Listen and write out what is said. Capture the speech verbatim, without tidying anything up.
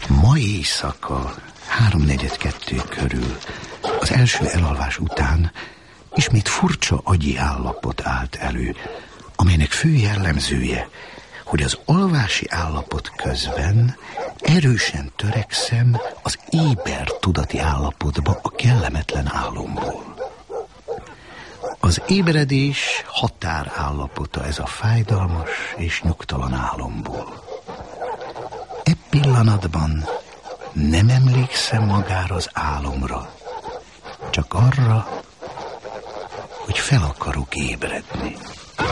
Ma éjszaka, háromnegyed kettő körül, az első elalvás után ismét furcsa agyi állapot állt elő, amelynek fő jellemzője, hogy az alvási állapot közben erősen törekszem az éber tudati állapotba a kellemetlen álomból. Az ébredés határállapota ez a fájdalmas és nyugtalan álomból. E pillanatban nem emlékszem magára az álomra, csak arra, hogy fel akarok ébredni.